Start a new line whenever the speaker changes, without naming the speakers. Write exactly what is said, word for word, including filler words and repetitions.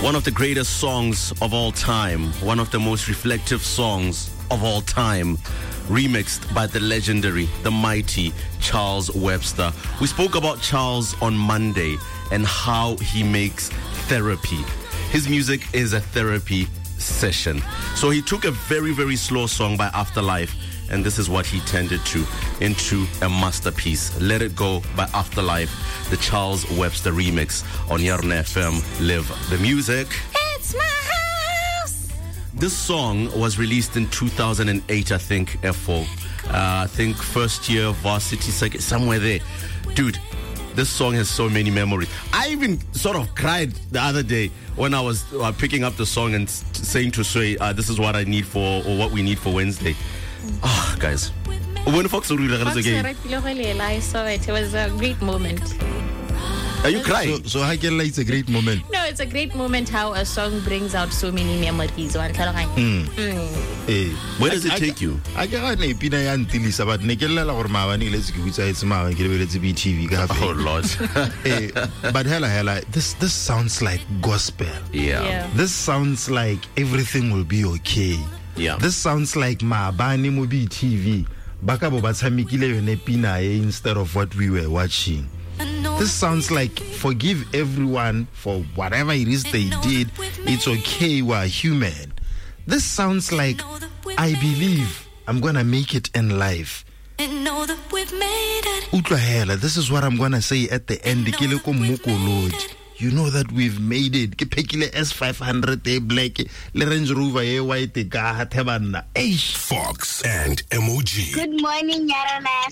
One of the greatest songs of all time, one of the most reflective songs of all time, remixed by the legendary, the mighty Charles Webster. We spoke about Charles on Monday and how he makes therapy. His music is a therapy session. So he took a very, very slow song by Afterlife, and this is what he turned it to into a masterpiece. Let It Go by Afterlife, the Charles Webster remix on Yarna F M. Live the music.
It's my house.
This song was released in two thousand eight, I think, F O. Uh, I think first year varsity, second, somewhere there. Dude, this song has so many memories. I even sort of cried the other day when I was uh, picking up the song and s- saying to Sway, uh, this is what I need for, or what we need for Wednesday. Ah, oh, guys. When Fox again.
I saw it. It was a great moment.
Are you crying?
So, so Hakela, it's a great moment.
No, it's a great moment how a song brings out so many memories. Mm.
Mm.
Hey,
where does it I, take you?
I can't pina until it's about Nikela or Mavani. Let's go inside Smile and get a T V.
Oh, Lord.
Hey, but hella, hella, this, this sounds like gospel.
Yeah.
yeah.
This sounds like everything will be okay.
Yeah.
This sounds like Maabani Mubi T V. Bakabo Batsamikile Nepina instead of what we were watching. This sounds like forgive everyone for whatever it is they did. It's okay, we're human. This sounds like I believe I'm gonna make it in life. Utla hela, this is what I'm gonna say at the end. You know that we've made it. Ke pekile S five hundred a black, le Range Rover a white ka hathebana.
Fox and M O G.
Good morning, Yarana